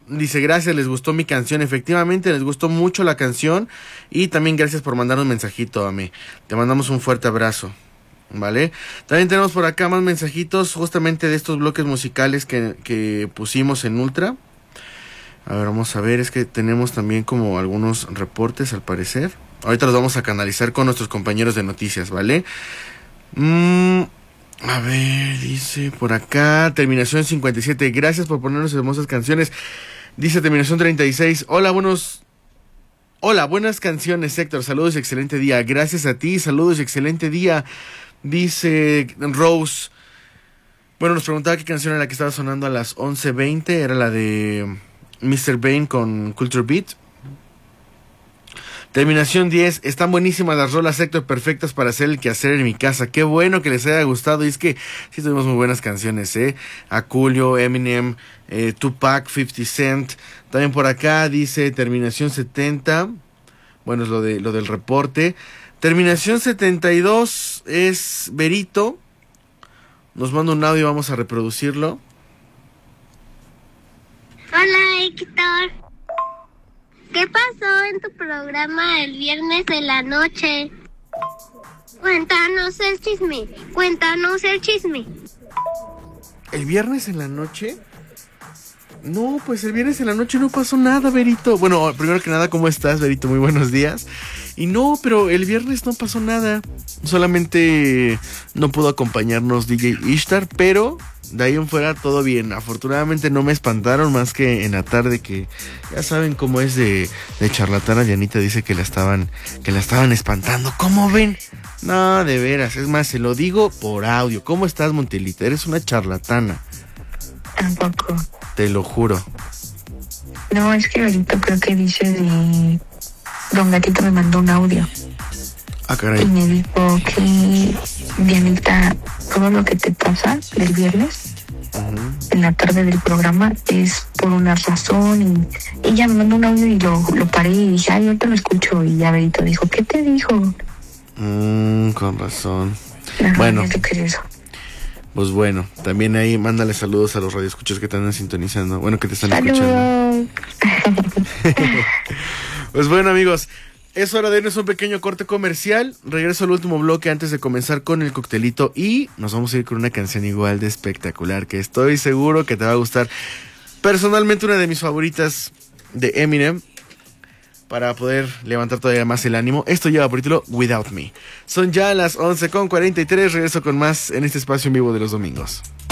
dice, gracias, les gustó mi canción. Efectivamente, les gustó mucho la canción. Y también gracias por mandar un mensajito a mí. Te mandamos un fuerte abrazo. ¿Vale? También tenemos por acá más mensajitos justamente de estos bloques musicales que pusimos en Ultra. A ver, vamos a ver, es que tenemos también como algunos reportes al parecer. Ahorita los vamos a canalizar con nuestros compañeros de noticias, ¿vale? A ver, dice por acá, terminación 57, gracias por ponernos hermosas canciones. Dice terminación 36, hola, buenas canciones, Héctor, saludos y excelente día. Gracias a ti, saludos y excelente día. Dice Rose, bueno, nos preguntaba qué canción era la que estaba sonando a las 11:20, era la de Mr. Bane con Culture Beat. Terminación 10, están buenísimas las rolas, Héctor, perfectas para hacer el quehacer en mi casa. Qué bueno que les haya gustado, y es que sí tuvimos muy buenas canciones, Akulio, Eminem, Tupac, 50 Cent. También por acá dice terminación 70, bueno, es lo del reporte. Terminación 72 es Berito, nos manda un audio, vamos a reproducirlo. Hola, Héctor. ¿Qué pasó en tu programa el viernes de la noche? Cuéntanos el chisme. ¿El viernes en la noche? No, pues el viernes en la noche no pasó nada, Berito. Bueno, primero que nada, ¿cómo estás, Berito? Muy buenos días. Y no, pero el viernes no pasó nada. Solamente no pudo acompañarnos DJ Ishtar, pero de ahí en fuera todo bien. Afortunadamente no me espantaron más que en la tarde, que ya saben cómo es de charlatana. Dianita dice que la estaban espantando. ¿Cómo ven? No, de veras. Es más, se lo digo por audio. ¿Cómo estás, Montelita? Eres una charlatana. Tampoco. Te lo juro. No, es que ahorita creo que dice de... Don Gatito me mandó un audio. Ah, caray. Y me dijo que, Dianita, todo lo que te pasa el viernes, en la tarde del programa, es por una razón. Y ella me mandó un audio y lo paré y dije, ay, ahorita lo escucho. Y ya Berito dijo, ¿qué te dijo? Con razón. Ajá, bueno. ¿Qué es eso? Pues bueno, también ahí mándale saludos a los radioescuchas que te andan sintonizando. Bueno, que te están escuchando. Pues bueno, amigos, es hora de irnos a un pequeño corte comercial. Regreso al último bloque antes de comenzar con el coctelito. Y nos vamos a ir con una canción igual de espectacular, que estoy seguro que te va a gustar. Personalmente una de mis favoritas de Eminem, para poder levantar todavía más el ánimo. Esto lleva por título Without Me. Son ya las 11:43. Regreso con más en este espacio en vivo de los domingos.